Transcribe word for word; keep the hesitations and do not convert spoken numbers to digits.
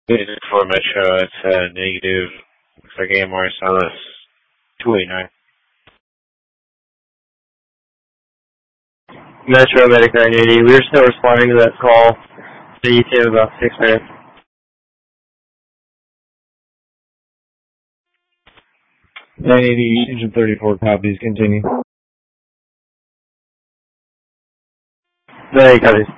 For Metro, it's uh, negative. Looks like A M R Silas two eighty-nine. Metro Medic nine eighty, we're still responding to that call. So you have about six minutes. nine eighty, engine thirty-four copies, continue. nine eighty copies.